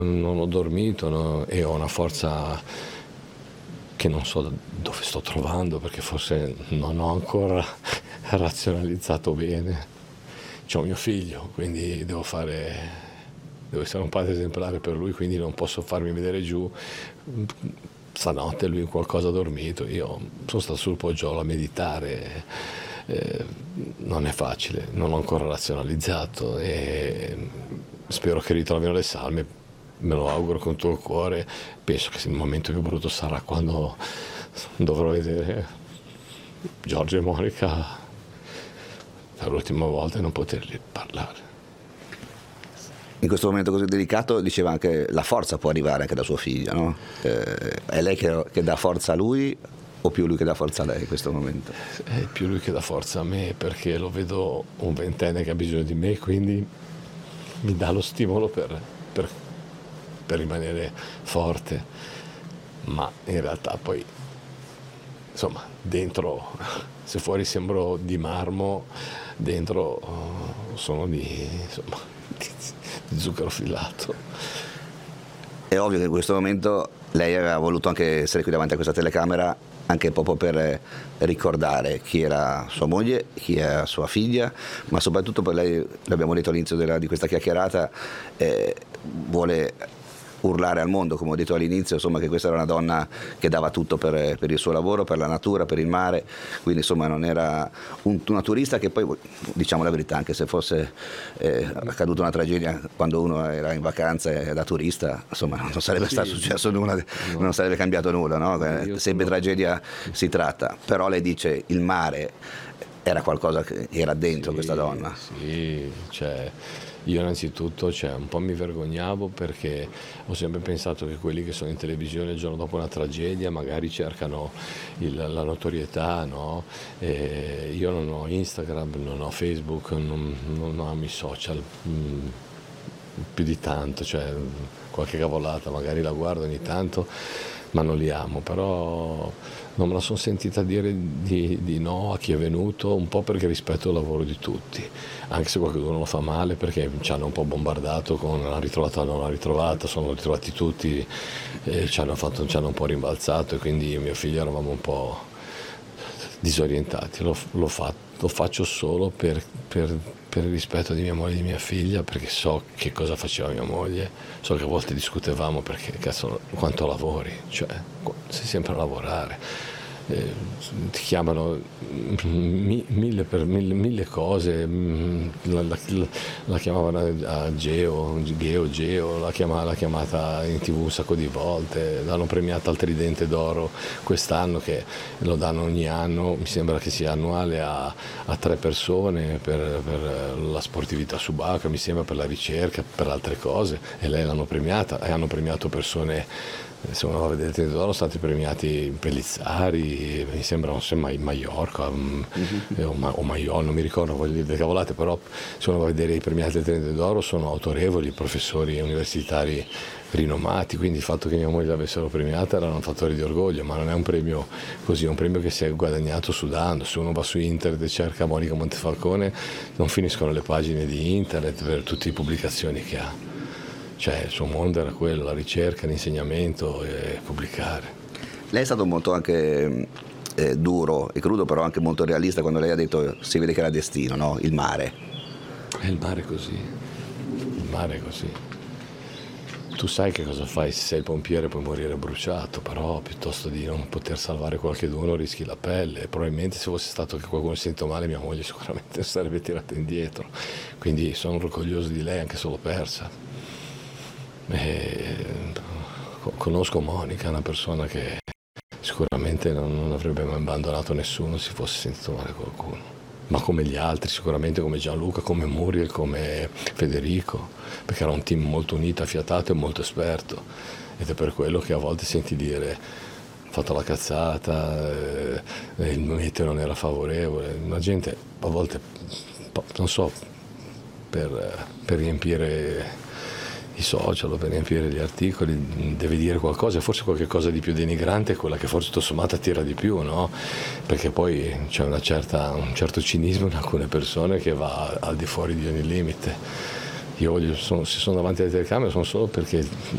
non ho dormito, no? E ho una forza che non so dove sto trovando, perché forse non ho ancora razionalizzato bene. C'ho mio figlio, quindi devo essere un padre esemplare per lui, quindi non posso farmi vedere giù. Stanotte lui qualcosa ha dormito, io sono stato sul poggiolo a meditare, non è facile, non ho ancora razionalizzato e spero che ritrovino le salme, me lo auguro con tutto il cuore. Penso che il momento più brutto sarà quando dovrò vedere Giorgio e Monica per l'ultima volta e non potergli parlare. In questo momento così delicato, diceva anche, la forza può arrivare anche da sua figlia, no? È lei che dà forza a lui o più lui che dà forza a lei in questo momento? È più lui che dà forza a me, perché lo vedo un ventenne che ha bisogno di me, quindi mi dà lo stimolo per rimanere forte, ma in realtà poi, insomma, dentro, se fuori sembro di marmo, dentro sono di zucchero filato. È ovvio che in questo momento lei aveva voluto anche essere qui davanti a questa telecamera anche proprio per ricordare chi era sua moglie, chi era sua figlia, ma soprattutto per lei, l'abbiamo detto all'inizio di questa chiacchierata, vuole urlare al mondo, come ho detto all'inizio, insomma, che questa era una donna che dava tutto per il suo lavoro, per la natura, per il mare, quindi insomma non era una turista che poi, diciamo la verità, anche se fosse accaduta una tragedia quando uno era in vacanza e da turista, insomma non sarebbe stato successo nulla, non sarebbe cambiato nulla, no? Sempre tragedia si tratta, però lei dice il mare era qualcosa che era dentro questa donna. Sì, cioè, io innanzitutto un po' mi vergognavo, perché ho sempre pensato che quelli che sono in televisione il giorno dopo una tragedia magari cercano la notorietà, no? Io non ho Instagram, non ho Facebook, non amo i social più di tanto, cioè qualche cavolata magari la guardo ogni tanto, ma non li amo, però non me la sono sentita dire di no a chi è venuto, un po' perché rispetto il lavoro di tutti, anche se qualcuno lo fa male, perché ci hanno un po' bombardato con l'ha ritrovata o non l'ha ritrovata, sono ritrovati tutti, ci hanno un po' rimbalzato, e quindi io e mio figlio eravamo un po' disorientati. Lo faccio solo per il rispetto di mia moglie e di mia figlia, perché so che cosa faceva mia moglie, so che a volte discutevamo perché cazzo quanto lavori, cioè sei sempre a lavorare. Ti chiamano mille cose, la chiamavano a Geo, l'ha chiamata in TV un sacco di volte, l'hanno premiata al Tridente d'Oro quest'anno, che lo danno ogni anno, mi sembra che sia annuale, a 3 persone per la sportività subacquea, mi sembra, per la ricerca, per altre cose, e lei l'hanno premiata, e hanno premiato persone. Se uno va a vedere il Tridente d'Oro, sono stati premiati Pellizzari, mi sembra, non so, Maiorca o Maiol, non mi ricordo, voglio dire delle cavolate, però se uno va a vedere i premiati del Tridente d'Oro sono autorevoli, professori universitari rinomati, quindi il fatto che mia moglie l'avessero premiata era un fattore di orgoglio, ma non è un premio così, è un premio che si è guadagnato sudando. Se uno va su internet e cerca Monica Montefalcone, non finiscono le pagine di internet per tutte le pubblicazioni che ha. Cioè il suo mondo era quello, la ricerca, l'insegnamento e pubblicare. Lei è stato molto anche duro e crudo, però anche molto realista quando lei ha detto si vede che era destino, no? Il mare. Il mare è così, il mare è così. Tu sai che cosa fai se sei il pompiere, puoi morire bruciato, però piuttosto di non poter salvare qualcuno rischi la pelle. Probabilmente se fosse stato che qualcuno si sente male, mia moglie sicuramente sarebbe tirata indietro, quindi sono orgoglioso di lei anche se l'ho persa. Conosco Monica, una persona che sicuramente non avrebbe mai abbandonato nessuno se fosse sentito male qualcuno, ma come gli altri, sicuramente come Gianluca, come Muriel, come Federico, perché era un team molto unito, affiatato e molto esperto, ed è per quello che a volte senti dire ho fatto la cazzata, il meteo non era favorevole, la gente a volte, non so, per riempire i social, per riempire gli articoli, deve dire qualcosa, e forse qualche cosa di più denigrante è quella che forse tutto sommato attira di più, no? Perché poi c'è un certo cinismo in alcune persone che va al di fuori di ogni limite. Io se sono davanti alle telecamere sono solo perché